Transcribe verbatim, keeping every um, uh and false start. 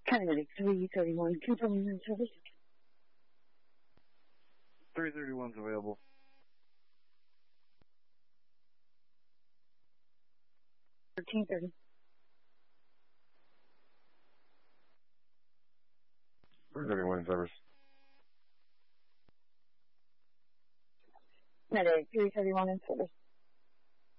Paramedic three thirty-one, confirming your service. three thirty-one's available. thirteen thirty. three thirty-one service. Medic three thirty-one in service.